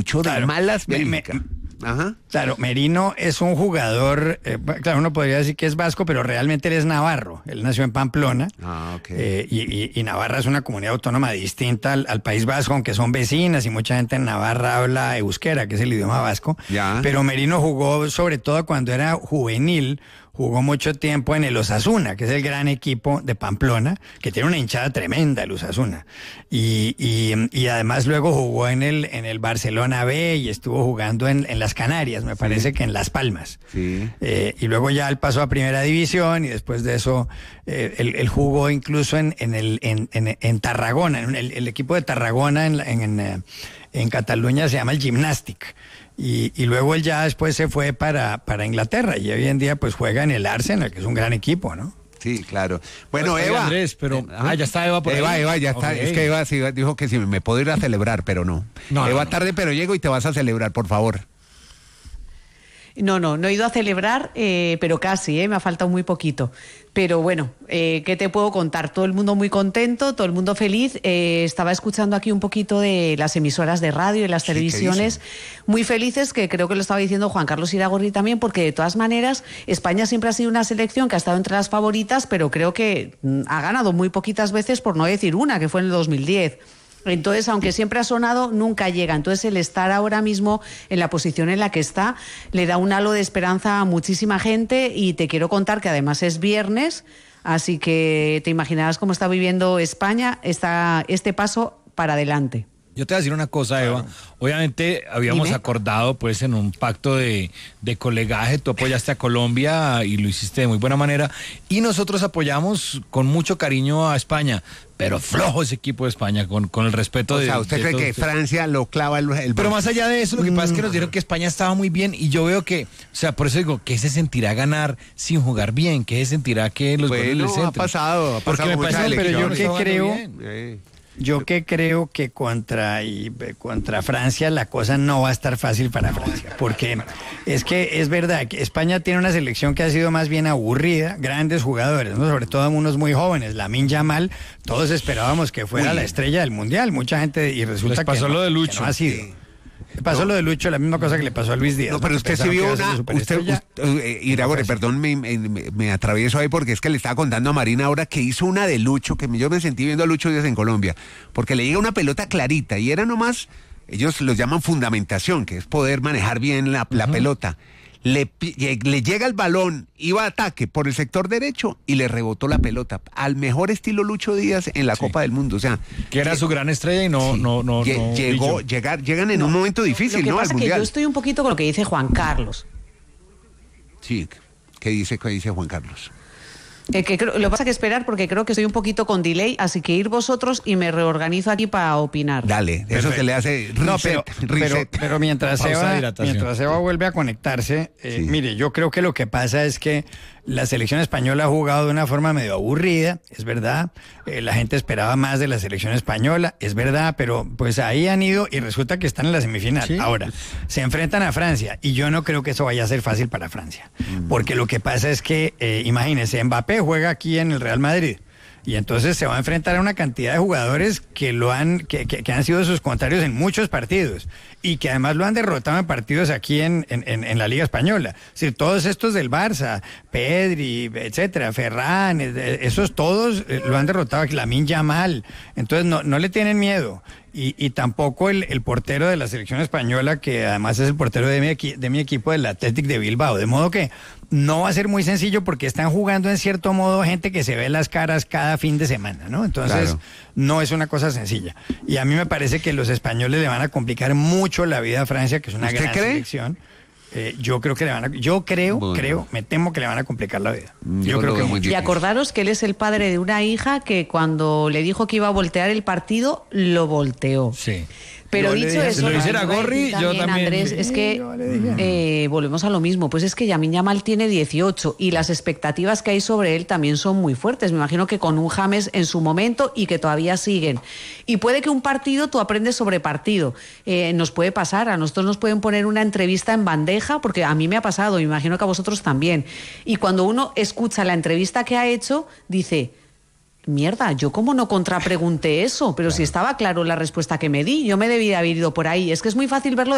lucho de malas Bélgica. Ajá. Claro, Merino es un jugador, claro, uno podría decir que es vasco, pero realmente él es navarro. Él nació en Pamplona. Y Navarra es una comunidad autónoma distinta al País Vasco, aunque son vecinas y mucha gente en Navarra habla euskera, que es el idioma vasco. Ya. Pero Merino jugó, sobre todo cuando era juvenil, jugó mucho tiempo en el Osasuna, que es el gran equipo de Pamplona, que tiene una hinchada tremenda el Osasuna. Y además luego jugó en el Barcelona B y estuvo jugando en las Canarias, me parece que en Las Palmas. Sí. Y luego ya él pasó a Primera División y después de eso él jugó incluso en Tarragona, en el equipo de Tarragona en Cataluña se llama el Gimnàstic. Y luego él ya después se fue para Inglaterra y hoy en día pues juega en el Arsenal, que es un gran equipo, ¿no? Sí, claro. Bueno, Pues, Eva. Andrés, pero ya está Eva por ahí. Eva, ya está. Okay. Es que Eva sí dijo que sí, me puedo ir a celebrar, pero no. Eva, tarde, pero llego y te vas a celebrar, por favor. No he ido a celebrar, pero casi, me ha faltado muy poquito. Pero bueno, ¿qué te puedo contar? Todo el mundo muy contento, todo el mundo feliz. Estaba escuchando aquí un poquito de las emisoras de radio y las televisiones muy felices, que creo que lo estaba diciendo Juan Carlos Iragorri también, porque de todas maneras España siempre ha sido una selección que ha estado entre las favoritas, pero creo que ha ganado muy poquitas veces, por no decir una, que fue en el 2010. Entonces, aunque siempre ha sonado, nunca llega. Entonces, el estar ahora mismo en la posición en la que está le da un halo de esperanza a muchísima gente, y te quiero contar que además es viernes, así que te imaginarás cómo está viviendo España este paso para adelante. Yo te voy a decir una cosa, Eva. Obviamente habíamos acordado pues en un pacto de colegaje, tú apoyaste a Colombia y lo hiciste de muy buena manera, y nosotros apoyamos con mucho cariño a España, pero flojo ese equipo de España, con el respeto de... O sea, ¿usted cree que Francia lo clava el Pero más allá de eso, lo que pasa es que nos dijeron que España estaba muy bien, y yo veo que, o sea, por eso digo, ¿qué se sentirá ganar sin jugar bien? ¿Qué se sentirá que los goles les entren? ha pasado Porque me muchas parece, pero yo elecciones. que creo... Yo que creo que contra Francia la cosa no va a estar fácil para Francia, porque es que es verdad que España tiene una selección que ha sido más bien aburrida, grandes jugadores, ¿no? Sobre todo unos muy jóvenes. Lamine Yamal, todos esperábamos que fuera la estrella del Mundial, mucha gente, y resulta pasó que lo de no, Lucho. que no ha sido. Pasó lo de Lucho, la misma cosa que le pasó a Luis Díaz. No, pero usted se vio Iragorri, perdón, me atravieso ahí porque es que le estaba contando a Marina ahora que hizo una de Lucho, que yo me sentí viendo a Lucho Díaz en Colombia, porque le llega una pelota clarita y era nomás, ellos lo llaman fundamentación, que es poder manejar bien la pelota. Le llega el balón, iba a ataque por el sector derecho y le rebotó la pelota al mejor estilo Lucho Díaz en la Copa del Mundo, o sea, que era su gran estrella y llegan en un momento difícil, lo que ¿no? pasa Al es que Mundial. yo estoy un poquito con lo que dice Juan Carlos. Sí, ¿qué dice Juan Carlos? Lo que pasa es que esperar, porque creo que estoy un poquito con delay, así que ir vosotros y me reorganizo aquí para opinar. Dale, eso se le hace reset, pero mientras Eva vuelve a conectarse, mire, yo creo que lo que pasa es que la selección española ha jugado de una forma medio aburrida, es verdad. La gente esperaba más de la selección española, es verdad, pero pues ahí han ido y resulta que están en la semifinal. Sí. Ahora, se enfrentan a Francia y yo no creo que eso vaya a ser fácil para Francia, porque lo que pasa es que, imagínense, Mbappé juega aquí en el Real Madrid. Y entonces se va a enfrentar a una cantidad de jugadores que han sido sus contrarios en muchos partidos y que además lo han derrotado en partidos aquí en la Liga Española. Es decir, todos estos del Barça, Pedri, etcétera, Ferran, esos todos lo han derrotado, Lamine Yamal. Entonces no le tienen miedo. Y tampoco el portero de la selección española, que además es el portero de mi equipo, del Athletic de Bilbao. De modo que no va a ser muy sencillo porque están jugando en cierto modo gente que se ve las caras cada fin de semana, ¿no? Entonces no es una cosa sencilla. Y a mí me parece que los españoles le van a complicar mucho la vida a Francia, que es una gran selección. Yo creo que me temo que le van a complicar la vida. Yo creo que muy difícil. Y acordaros que él es el padre de una hija que cuando le dijo que iba a voltear el partido, lo volteó. Sí. Pero dicho eso, lo hiciera Gorri, yo también. Andrés, es que volvemos a lo mismo. Pues es que Lamine Yamal tiene 18 y las expectativas que hay sobre él también son muy fuertes. Me imagino que con un James en su momento y que todavía siguen. Y puede que un partido tú aprendes sobre partido. Nos puede pasar, a nosotros nos pueden poner una entrevista en bandeja, porque a mí me ha pasado, me imagino que a vosotros también. Y cuando uno escucha la entrevista que ha hecho, dice: mierda, yo cómo no contrapregunté eso, pero si estaba claro la respuesta que me di, yo me debía haber ido por ahí. Es que es muy fácil verlo